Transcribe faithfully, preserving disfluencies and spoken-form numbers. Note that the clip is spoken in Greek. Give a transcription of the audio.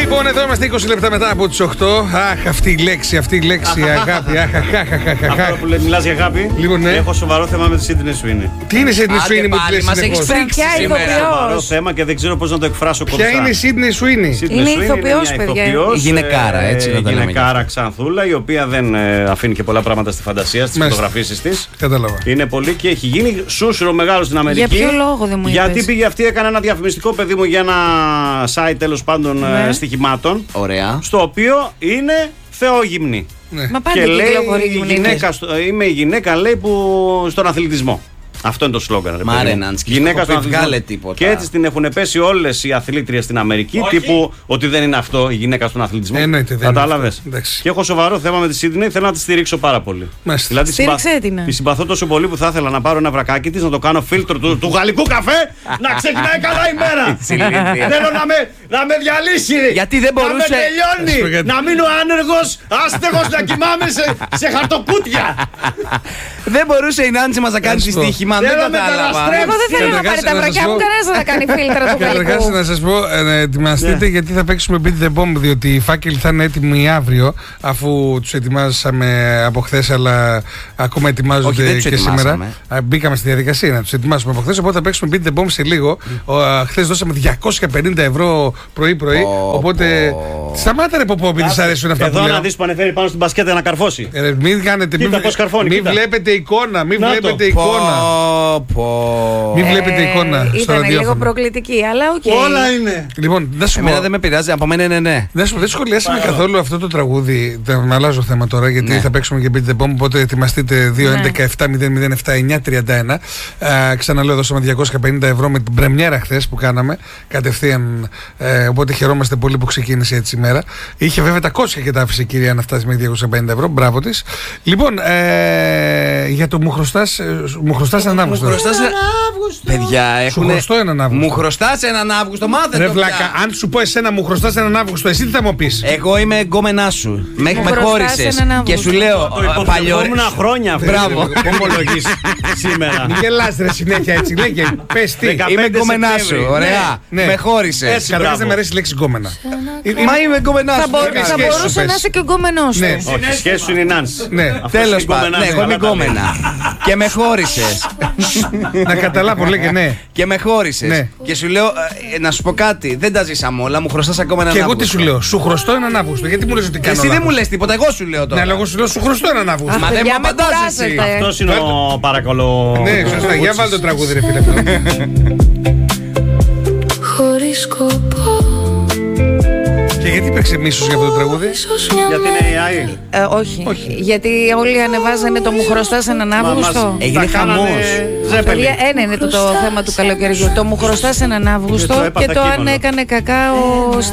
Λοιπόν, εδώ είμαστε είκοσι λεπτά μετά από τις οκτώ. Αχ, αυτή η λέξη, αυτή η λέξη, αγάπη. Αχ, αχ, αχ, αχ. Αυτό που λέει, μιλάς για αγάπη. Λοιπόν, ναι. Έχω σοβαρό θέμα με τη Sydney Sweeney. Τι είναι η Sydney Sweeney που τη λες συνεχώς? Ποια Σοβαρό θέμα και δεν ξέρω πώς να το εκφράσω κοντά. Ποια είναι η Sydney Sweeney? Είναι ηθοποιός, παιδιά. Γυναικάρα, έτσι να το λέμε. Γυναικάρα ξανθούλα, η οποία δεν αφήνει και πολλά πράγματα στη φαντασία στις φωτογραφίσεις της. Κατάλαβα. Είναι πολύ και έχει γίνει σούσουρο μεγάλο στην Αμερική. Για ποιο λόγο δεν μου είπες? Γιατί πήγε αυτή, έκανε ένα διαφημιστικό, παιδί μου, για ένα site τέλος πάντων Ναι. στοιχημάτων. Ωραία. Στο οποίο είναι θεόγυμνη. Ναι. Μα πάντα Και λέει κυκλοφορεί η γυμνή. γυναίκα, στο- είμαι η γυναίκα, λέει, που στον αθλητισμό. Αυτό είναι το σλόγγαν. ρε Μ' παιδί μου. Ρέναντσκι, Γυναίκα στο στον βγάλε αθλητισμό. τίποτα. Και έτσι την έχουν πέσει όλες οι αθλήτριες στην Αμερική. Τύπου ότι δεν είναι αυτό η γυναίκα στον αθλητισμό. Εννοείται, δεν είναι Κατάλαβες. αυτό. Εντάξει. Και έχω σοβαρό θέμα με τη Sydney, θέλω να τη στηρίξω πάρα πολύ. Μάλιστα. Δηλαδή, Στήριξέ συμπα- την, ναι. τη συμπαθώ τόσο πολύ που θα ήθελα να πάρω ένα βρακάκι της, να το κάνω φίλτρο του, του γαλλικού καφέ, να ξεκινάει καλά η μέρα. Θέλω να με, να με διαλύσει. Γιατί δεν Να μπορούσε- με τελειώνει. Ας πω κάτι. Να μείνω άνεργος, άστεγος, να κοιμάμαι σε, σε χαρτοκούτια. Δεν μπορούσε η Νάντση μας να κάνει Να τη σου πω. στοίχημα. Δεν Θέλω να με κατάλαβα. καταστρέψει. Εγώ δεν θέλω να Καταρχάς, πάρει τα να σας βρακιά μου, πω- κανένας δεν θα κάνει φίλτρα του Καταρχάς, γαλλικού. να σας πω, ε, να ετοιμαστείτε γιατί θα παίξουμε Beat the Bomb. Διότι οι φάκελοι θα είναι έτοιμοι αύριο, αφού τους ετοιμάσαμε από χθες, αλλά ακόμα ετοιμάζονται Όχι, δεν τους και σήμερα. ετοιμάσαμε. Α, Μπήκαμε στη διαδικασία να τους ετοιμάσουμε από χθες. Οπότε θα παίξουμε Beat the Bomb σε λίγο. Χθες δώσαμε διακόσια πενήντα ευρώ πρωί-πρωί. Πω, Οπότε. πω. Σταμάτα ρε Ποπό, επειδή σας αρέσουν αυτά που Εδώ λέω. να δεις που ανεβαίνει πάνω στην μπασκέτα να καρφώσει. Ε, ρε, μην κάνετε. Κοίτα μην πώς καρφώνει, μην κοίτα. βλέπετε εικόνα. Μην Να το. βλέπετε εικόνα. Πω, πω. Μην βλέπετε εικόνα στο Ήταν λίγο ραδιόφωνο. προκλητική, αλλά οκ. Όλα είναι. Λοιπόν, δεν σου Εμένα πω. δεν με πειράζει, από μένα είναι ναι. Δεν σου δεν σχολιάσαμε καθόλου αυτό το τραγούδι. Θα με αλλάζω θέμα τώρα γιατί Ναι. θα παίξουμε και Beat the Bomb. Οπότε ετοιμαστείτε δύο έντεκα επτά μηδέν μηδέν επτά εννιά τριάντα ένα. Α, ξαναλέω, δώσαμε διακόσια πενήντα ευρώ με την πρεμιέρα χθες που κάναμε. Κατευθείαν. Ε, οπότε χαιρόμαστε πολύ που ξεκίνησε έτσι η μέρα. Είχε βέβαια τα κόσια και τα άφησε η κυρία να φτάσει με διακόσια πενήντα ευρώ. Μπράβο της. Λοιπόν, ε, για το μου χρωστάς, ε, μου χρωστάς έναν Αύγουστο. Μου χρωστάς ένα- Παιδιά, Σου έχουνε... χρωστώ έναν Αύγουστο. Μου χρωστάς έναν Αύγουστο, μάθε Ρε το βλάκα, πια. αν σου πω εσένα μου χρωστάς έναν Αύγουστο, εσύ τι θα μου πεις? Εγώ είμαι εγκόμενά σου. Με, Μου με χρωστάς χώρισες. έναν Και Αύγουστο. σου λέω Το παλιό. υποσχόμουν χρόνια αυτό. Μπράβο. Που ομολογείς σήμερα. Μην γελάς ρε συνέχεια έτσι, λέγε, πες τι. Δεκα- Είμαι πέντε εγκόμενά σου. Σεπτέμβρη. Ωραία. Ναι, ναι. Με χώρισες. Έτσι. Καταρχάς μπράβο. δεν με αρέσει η λέξη γκόμενα. Μα είμαι εγκόμενά Θα, σου. μπο- είναι θα σχέση σου, μπορούσε πες. να είσαι και ο γκόμενός σου. Ναι. Όχι, σχέση σου είναι η Νάνση. Ναι. Αυτός Τέλος είναι πάντων. γκόμενάς Ναι, σου, εγώ είμαι καλά τα λέει. εγκόμενα. Και με χώρισες. Να καταλάβω, λέγε ναι. Και με χώρισες. Ναι. Και σου λέω, ε, να σου πω κάτι. Δεν τα ζήσαμε όλα. Μου χρωστάς ακόμα έναν Και εγώ τι Αύγουστο. σου λέω, σου χρωστώ έναν Αύγουστο. Γιατί μου λες ότι κάνω Εσύ δεν λάθος? μου λες τίποτα. Εγώ σου λέω Ναι, τώρα. αλλά εγώ σου λέω, σου χρωστώ έναν Αύγουστο. Μα δεν Παιδιά, μου με απαντάς κουράζετε. εσύ. Αυτός είναι ο παρακαλώ. Ναι, σωστά, για βάλτε το τραγούδι ρε φίλε. Χωρίς σκοπό. Και γιατί παίξε μίσος για αυτό το τραγούδι? Γιατί είναι έι άι. Ε, όχι. Γιατί όλοι ανεβάζανε το μου χρωστάς έναν Αύγουστο. Έγινε Τα κάνανε χαμός. Ζέπελιν. Παιδιά, ένα είναι το, το θέμα του καλοκαιριού. Το μου χρωστάς έναν Αύγουστο Και το και έπαθα το αν κείμενο. έκανε κακάο